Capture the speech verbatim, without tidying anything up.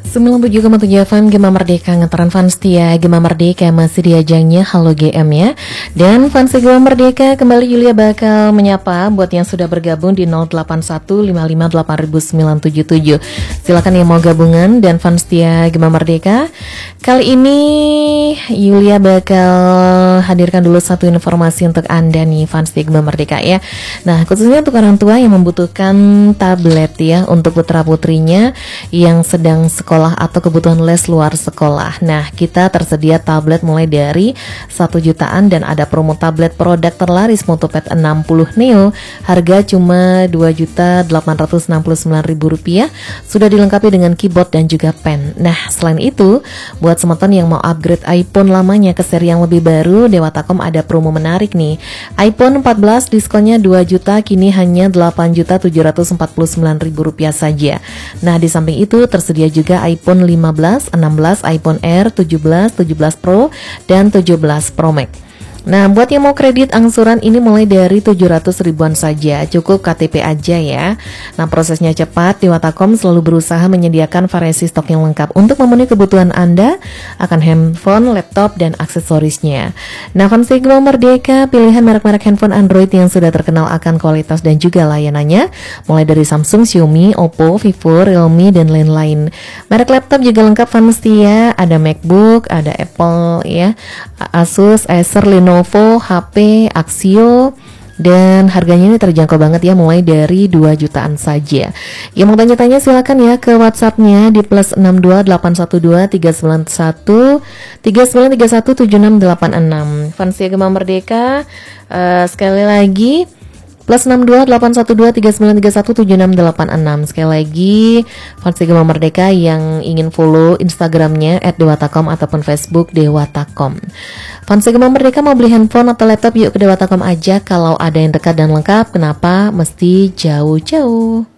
sembilan puluh tujuh koma tujuh F M Gema Merdeka, ngetaran fans setia Gema Merdeka masih di ajangnya Halo G M ya. Dan fans Gema Merdeka kembali Yulia bakal menyapa buat yang sudah bergabung di nol delapan satu lima lima delapan sembilan tujuh tujuh. Silakan yang mau gabungan. Dan fans setia Gema Merdeka, kali ini Yulia bakal hadirkan dulu satu informasi untuk Anda nih fans setia Gema Merdeka ya. Nah, khususnya untuk orang tua yang membutuhkan tablet ya untuk putra putrinya yang sedang sekolah atau kebutuhan les luar sekolah. Nah, kita tersedia tablet mulai dari satu jutaan dan ada promo tablet produk terlaris Motopad enam puluh Neo. Harga cuma dua juta delapan ratus enam puluh sembilan ribu rupiah. Sudah dilengkapi dengan keyboard dan juga pen. Nah, selain itu, buat teman-teman yang mau upgrade iPhone lamanya ke seri yang lebih baru, Dewatakom ada promo menarik nih. iPhone empat belas diskonnya dua juta, kini hanya delapan juta tujuh ratus empat puluh sembilan ribu rupiah saja. Nah, di samping itu tersedia juga iPhone lima belas, enam belas, iPhone Air, tujuh belas, tujuh belas Pro, dan tujuh belas Pro Max. Nah, buat yang mau kredit angsuran ini mulai dari tujuh ratus ribuan saja, cukup K T P aja ya. Nah, prosesnya cepat, Dewatakom selalu berusaha menyediakan variasi stok yang lengkap untuk memenuhi kebutuhan Anda akan handphone, laptop, dan aksesorisnya. Nah, fans Gema Merdeka, pilihan merek-merek handphone Android yang sudah terkenal akan kualitas dan juga layanannya, mulai dari Samsung, Xiaomi, Oppo, Vivo, Realme, dan lain-lain. Merek laptop juga lengkap fans setia, ada MacBook, ada Apple ya, Asus, Acer, Lenovo, Lenovo, H P, Axio, dan harganya ini terjangkau banget ya, mulai dari dua jutaan saja. Yang mau tanya-tanya silakan ya ke WhatsAppnya di plus enam dua delapan satu dua tiga sembilan satu tiga sembilan tiga satu tujuh enam delapan enam. Fans Gema Merdeka, uh, sekali lagi plus enam dua delapan satu dua tiga sembilan tiga satu tujuh enam delapan enam. Sekali lagi, fans Gema Merdeka yang ingin follow Instagramnya et dewatakom ataupun Facebook Dewatakom. Fans Gema Merdeka mau beli handphone atau laptop, yuk ke Dewatakom aja. Kalau ada yang dekat dan lengkap, kenapa mesti jauh-jauh?